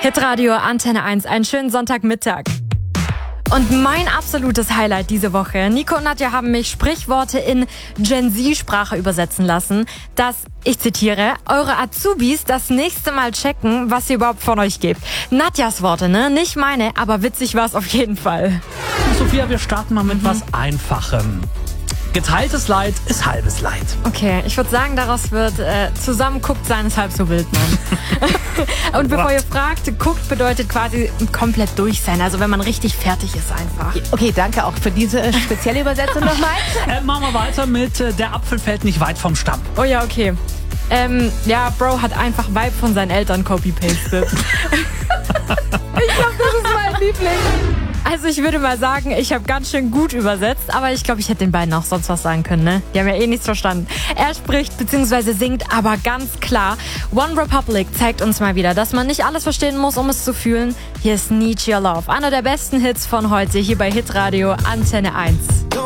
Hitradio Antenne 1, einen schönen Sonntagmittag. Und mein absolutes Highlight diese Woche. Nico und Nadja haben mich Sprichworte in Gen Z-Sprache übersetzen lassen, dass, ich zitiere, eure Azubis das nächste Mal checken, was ihr überhaupt von euch gebt. Nadjas Worte, ne? Nicht meine, aber witzig war es auf jeden Fall. Sophia, wir starten mal mit was Einfachem. Geteiltes Leid ist halbes Leid. Okay, ich würde sagen, daraus wird zusammen guckt sein ist halb so wild, Mann. Und bevor ihr fragt, guckt bedeutet quasi komplett durch sein. Also wenn man richtig fertig ist einfach. Okay, danke auch für diese spezielle Übersetzung nochmal. Machen wir weiter mit der Apfel fällt nicht weit vom Stamm. Oh ja, okay. Ja, Bro hat einfach Vibe von seinen Eltern copy-pasted. Ich glaube, das ist mein Liebling. Also ich würde mal sagen, ich habe ganz schön gut übersetzt, aber ich glaube, ich hätte den beiden auch sonst was sagen können, ne? Die haben ja eh nichts verstanden. Er spricht bzw. singt aber ganz klar. One Republic zeigt uns mal wieder, dass man nicht alles verstehen muss, um es zu fühlen. Hier ist Need Your Love, einer der besten Hits von heute, hier bei Hitradio Antenne 1.